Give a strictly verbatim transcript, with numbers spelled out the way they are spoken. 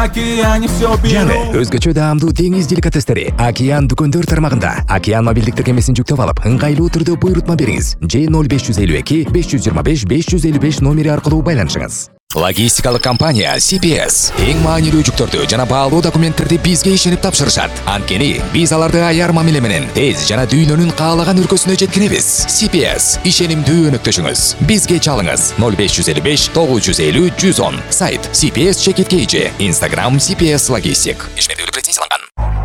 океане все Жаңы беру. өзгөчө даамдуу деңиз деликатестери Океан дүкөндөр тармагында. Океан мобилдик тиркемесин жүктөп алып, ыңгайлуу түрдө буйрутма бериңиз. же ноль беш жүз элүү эки беш жүз жыйырма беш беш жүз элүү беш номери аркылуу байланышыңыз. Логистикалык компания си пи эс эң маанилүү жүктөрдү жана баалуу документтерди бизге ишенип тапшырышат. Анткени биз аларды аяр мамиле менен тез жана дүйнөнүн каалаган өлкөсүнө жеткиребиз. си пи эс ишенимдүү өнөктөшүңүз. Бизге чалыңыз ноль беш жүз элүү беш тогуз жүз элүү жүз он. Сайт си пи эс чекит кей джи. Instagram си пи эс Logistic. Ишмердүүлүк лицензияланган.